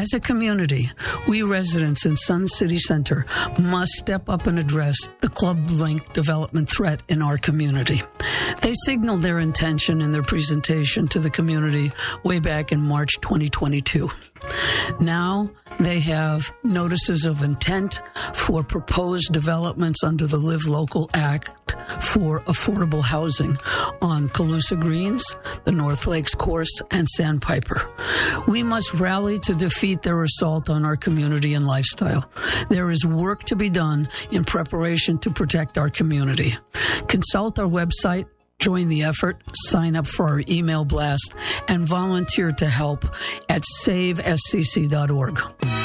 As a community, we residents in Sun City Center must step up and address the Club Link development threat in our community. They signaled their intention in their presentation to the community way back in March 2022. Now they have notices of intent for proposed developments under the Live Local Act for affordable housing on Calusa Greens, the North Lakes Course, and Sandpiper. We must rally to defeat their assault on our community and lifestyle. There is work to be done in preparation to protect our community. Consult our website, join the effort, sign up for our email blast, and volunteer to help at savescc.org.